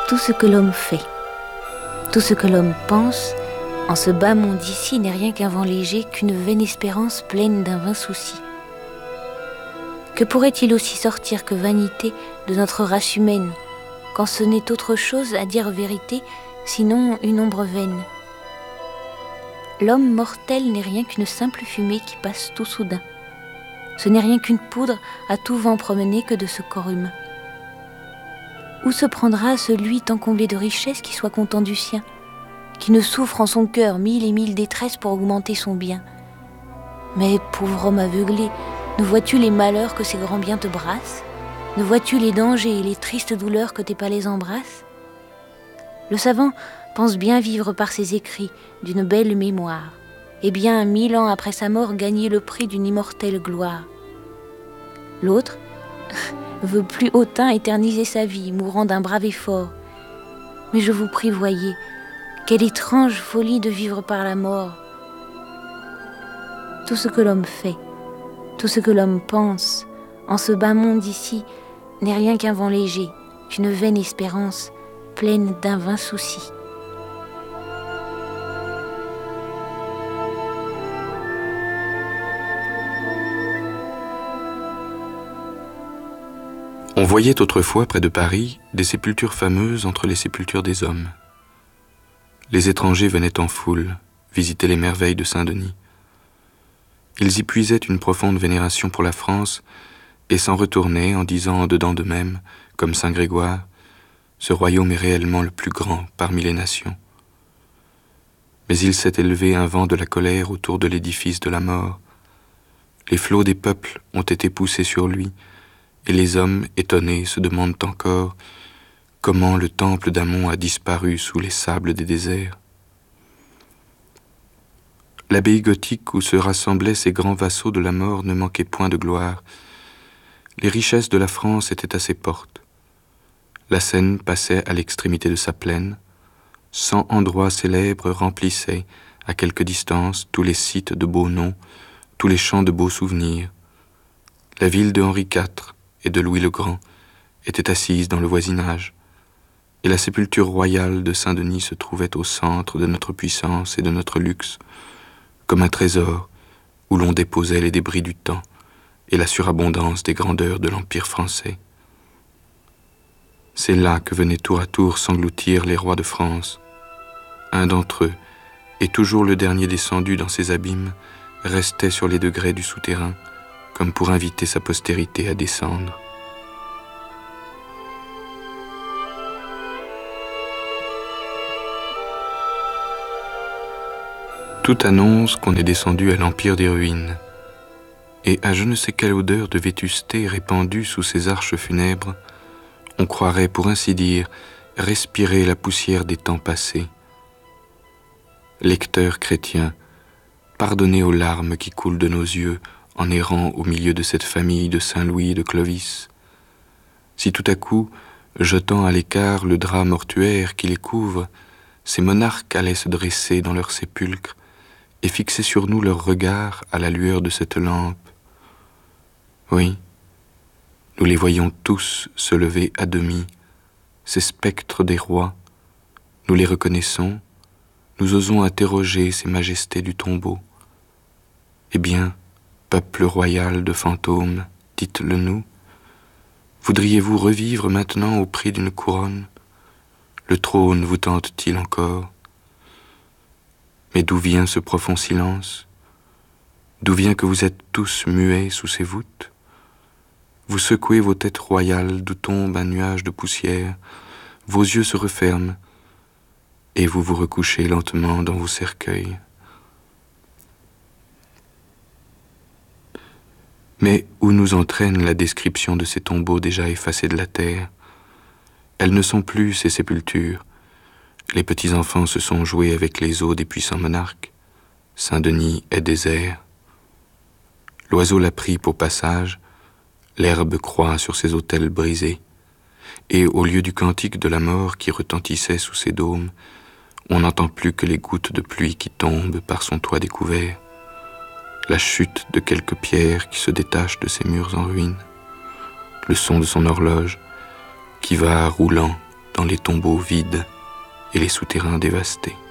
Tout ce que l'homme fait, tout ce que l'homme pense, en ce bas monde d'ici n'est rien qu'un vent léger, qu'une vaine espérance pleine d'un vain souci. Que pourrait-il aussi sortir que vanité de notre race humaine, quand ce n'est autre chose, à dire vérité, sinon une ombre vaine? L'homme mortel n'est rien qu'une simple fumée qui passe tout soudain. Ce n'est rien qu'une poudre à tout vent promener que de ce corps humain. Où se prendra celui tant comblé de richesses qui soit content du sien, qui ne souffre en son cœur mille et mille détresses pour augmenter son bien? Mais pauvre homme aveuglé, ne vois-tu les malheurs que ces grands biens te brassent? Ne vois-tu les dangers et les tristes douleurs que tes palais embrassent? Le savant pense bien vivre par ses écrits d'une belle mémoire, et bien 1000 ans après sa mort gagner le prix d'une immortelle gloire. L'autre veut plus hautain éterniser sa vie, mourant d'un brave effort. Mais je vous prie, voyez, quelle étrange folie de vivre par la mort. Tout ce que l'homme fait, tout ce que l'homme pense, en ce bas monde ici, n'est rien qu'un vent léger, qu'une vaine espérance, pleine d'un vain souci. On voyait autrefois près de Paris des sépultures fameuses entre les sépultures des hommes. Les étrangers venaient en foule visiter les merveilles de Saint-Denis. Ils y puisaient une profonde vénération pour la France et s'en retournaient en disant en dedans d'eux-mêmes, comme Saint Grégoire, « Ce royaume est réellement le plus grand parmi les nations. » Mais il s'est élevé un vent de la colère autour de l'édifice de la mort. Les flots des peuples ont été poussés sur lui, et les hommes, étonnés, se demandent encore comment le temple d'Amon a disparu sous les sables des déserts. L'abbaye gothique où se rassemblaient ces grands vassaux de la mort ne manquait point de gloire. Les richesses de la France étaient à ses portes. La Seine passait à l'extrémité de sa plaine. 100 endroits célèbres remplissaient, à quelque distance, tous les sites de beaux noms, tous les champs de beaux souvenirs. La ville de Henri IV et de Louis le Grand était assise dans le voisinage, et la sépulture royale de Saint-Denis se trouvait au centre de notre puissance et de notre luxe, comme un trésor où l'on déposait les débris du temps et la surabondance des grandeurs de l'Empire français. C'est là que venaient tour à tour s'engloutir les rois de France. Un d'entre eux, et toujours le dernier descendu dans ces abîmes, restait sur les degrés du souterrain, comme pour inviter sa postérité à descendre. Tout annonce qu'on est descendu à l'empire des ruines, et à je ne sais quelle odeur de vétusté répandue sous ces arches funèbres, on croirait, pour ainsi dire, respirer la poussière des temps passés. Lecteurs chrétiens, pardonnez aux larmes qui coulent de nos yeux en errant au milieu de cette famille de Saint-Louis et de Clovis. Si tout à coup, jetant à l'écart le drap mortuaire qui les couvre, ces monarques allaient se dresser dans leur sépulcre et fixer sur nous leur regard à la lueur de cette lampe. Oui, nous les voyons tous se lever à demi, ces spectres des rois. Nous les reconnaissons, nous osons interroger ces majestés du tombeau. Eh bien, peuple royal de fantômes, dites-le nous, voudriez-vous revivre maintenant au prix d'une couronne? Le trône vous tente-t-il encore? Mais d'où vient ce profond silence? D'où vient que vous êtes tous muets sous ces voûtes? Vous secouez vos têtes royales d'où tombe un nuage de poussière, vos yeux se referment, et vous vous recouchez lentement dans vos cercueils. Mais où nous entraîne la description de ces tombeaux déjà effacés de la terre? Elles ne sont plus ces sépultures. Les petits-enfants se sont joués avec les os des puissants monarques. Saint-Denis est désert. L'oiseau l'a pris pour passage, l'herbe croît sur ses autels brisés, et au lieu du cantique de la mort qui retentissait sous ses dômes, on n'entend plus que les gouttes de pluie qui tombent par son toit découvert, la chute de quelques pierres qui se détachent de ses murs en ruine, le son de son horloge qui va roulant dans les tombeaux vides et les souterrains dévastés.